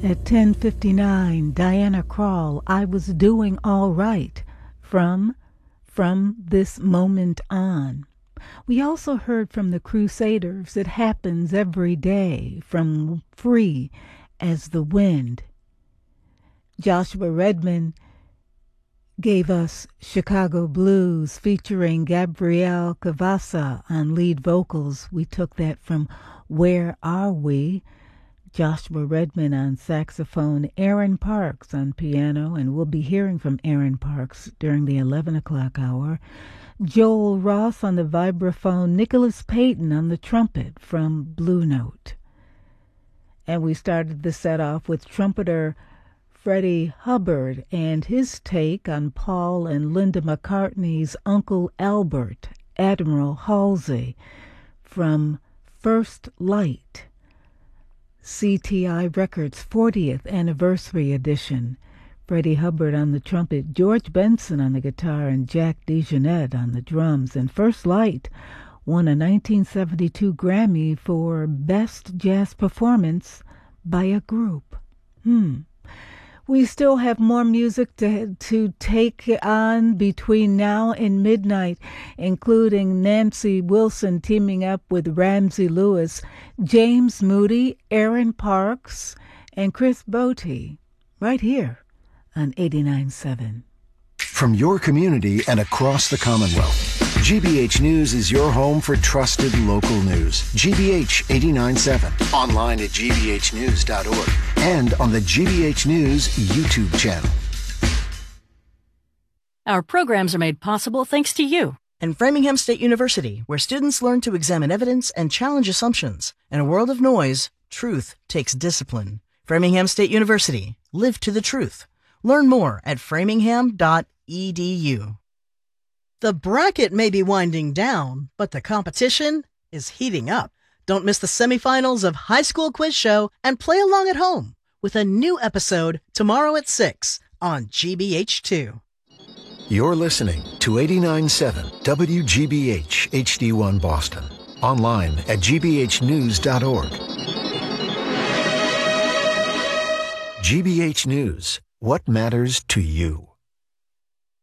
At 10:59, Diana Krall, I Was Doing All Right, from This Moment On. We also heard from the Crusaders, It Happens Every Day, from Free as the Wind. Joshua Redman gave us Chicago Blues featuring Gabrielle Cavassa on lead vocals. We took that from Where Are We? Joshua Redman on saxophone, Aaron Parks on piano, and we'll be hearing from Aaron Parks during the 11 o'clock hour. Joel Ross on the vibraphone, Nicholas Payton on the trumpet from Blue Note. And we started the set off with trumpeter Freddie Hubbard and his take on Paul and Linda McCartney's Uncle Albert, Admiral Halsey, from First Light, CTI Records 40th Anniversary Edition. Freddie Hubbard on the trumpet, George Benson on the guitar, and Jack DeJohnette on the drums. And First Light won a 1972 Grammy for Best Jazz Performance by a Group. We still have more music to take on between now and midnight, including Nancy Wilson teaming up with Ramsey Lewis, James Moody, Aaron Parks, and Chris Botti, right here on 89.7. From your community and across the Commonwealth, GBH News is your home for trusted local news. GBH 89.7, online at gbhnews.org, and on the GBH News YouTube channel. Our programs are made possible thanks to you. And Framingham State University, where students learn to examine evidence and challenge assumptions. In a world of noise, truth takes discipline. Framingham State University, live to the truth. Learn more at framingham.edu. The bracket may be winding down, but the competition is heating up. Don't miss the semifinals of High School Quiz Show and play along at home with a new episode tomorrow at 6 on GBH2. You're listening to 89.7 WGBH HD1 Boston. Online at gbhnews.org. GBH News. What matters to you?